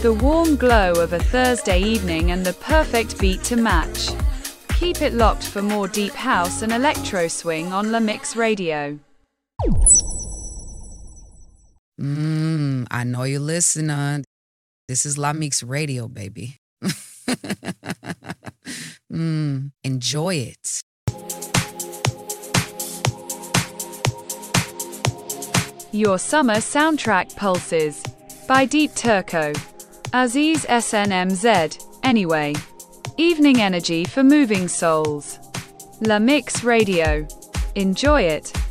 The warm glow of a Thursday evening and the perfect beat to match. Keep it locked for more deep house and electro swing on La Mix Radio. I know you're listening. This is La Mix Radio, baby. Enjoy it. Your Summer Soundtrack Pulses by Deep Turco. Aziz SNMZ, anyway. Evening energy for moving souls. La Mix Radio. Enjoy it.